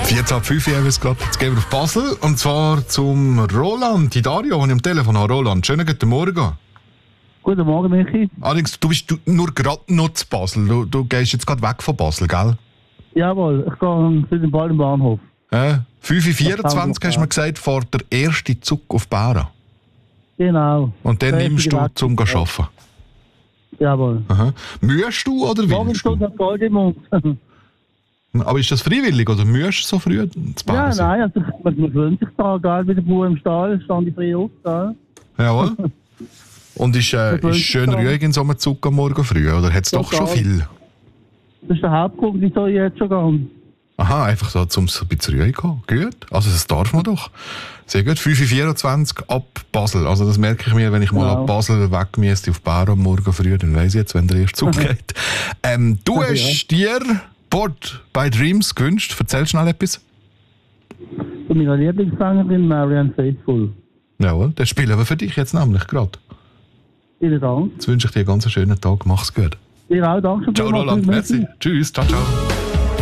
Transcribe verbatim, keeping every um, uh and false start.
vierzehn ab fünf haben wir es gerade. Jetzt gehen wir auf Basel. Und zwar zum Roland, die Dario, die ich am Telefon habe. Roland, schönen guten Morgen. Guten Morgen, Michi. Allerdings, du bist du, nur gerade noch zu Basel. Du, du gehst jetzt gerade weg von Basel, gell? Jawohl, ich gehe für den bald im Bahnhof. Äh, fünf Uhr vierundzwanzig hast du mir gesagt, fährt der erste Zug auf Bären. Genau. Und den nimmst du zum zu arbeiten? Jawohl. Aha. Mühst du oder willst Morgen du? Stunde hat Gold im Mund. Aber ist das freiwillig oder müsst du so früh zu Ja, Bären sein? nein, also man man gewöhnt sich da, gell, wie der Bauer im Stall, stand ich früh auf, gell. Jawohl. Und ist, äh, gewöhnt ist sich schön dran. ruhig in so einem Zug am Morgen früh, oder hat es doch schon Total. viel? Das ist der Hauptgrund, wieso ich jetzt schon gehe. Aha, einfach so, um ein bisschen ruhig zu kommen. Gut, also das darf man doch. Sehr gut, fünf Uhr vierundzwanzig ab Basel. Also das merke ich mir, wenn ich mal Genau. ab Basel weg müsste auf Bären am Morgen früh, dann weiss ich jetzt, wenn der erste Zug geht. Ähm, du Ja. hast dir Board by Dreams gewünscht. Erzähl schnell etwas. Von meiner Lieblingssängerin Marianne Faithfull. Jawohl, das spielen wir für dich jetzt nämlich gerade. Vielen Dank. Jetzt wünsche ich dir einen ganz schönen Tag. Mach's gut. Dir auch, danke. Ciao Roland, merci. Tschüss, ciao, ciao.